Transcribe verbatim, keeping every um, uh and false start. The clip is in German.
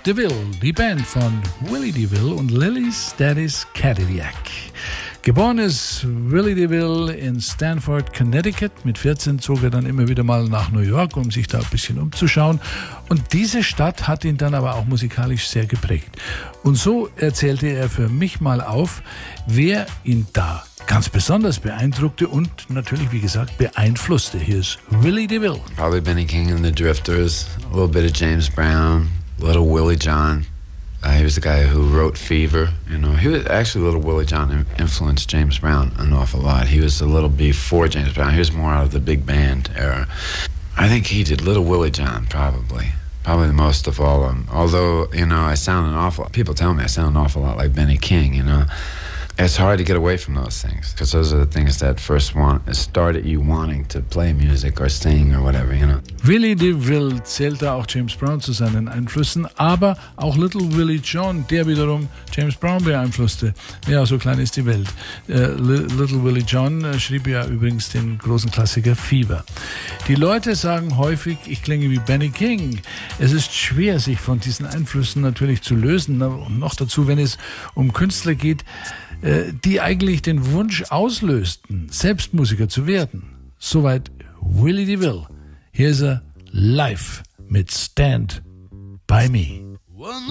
DeVille, die Band von Willie DeVille und Lily's Daddy's Cadillac. Geboren ist Willie DeVille in Stamford, Connecticut. Mit vierzehn zog er dann immer wieder mal nach New York, um sich da ein bisschen umzuschauen. Und diese Stadt hat ihn dann aber auch musikalisch sehr geprägt. Und so erzählte er für mich mal auf, wer ihn da ganz besonders beeindruckte und natürlich, wie gesagt, beeinflusste. Hier ist Willie DeVille. Probably Benny King and the Drifters, a little bit of James Brown, Little Willie John. Uh, he was the guy who wrote Fever. You know, he was actually Little Willie John in- influenced James Brown an awful lot. He was a little before James Brown. He was more out of the big band era. I think he did Little Willie John probably. Probably the most of all of them. Although, you know, I sound an awful lot. People tell me I sound an awful lot like Benny King, you know. It's hard to get away from those things because those are the things that first want started you wanting to play music or sing or whatever, you know. Willie DeVille zählte auch James Brown zu seinen Einflüssen, aber auch Little Willie John, der wiederum James Brown beeinflusste. Ja, so klein ist die Welt. Äh, Little Willie John äh, schrieb ja übrigens den großen Klassiker Fever. Die Leute sagen häufig, ich klinge wie Benny King. Es ist schwer, sich von diesen Einflüssen natürlich zu lösen. Und noch dazu, wenn es um Künstler geht, die eigentlich den Wunsch auslösten, selbst Musiker zu werden. Soweit Willie DeVille. Hier ist er live mit Stand By Me.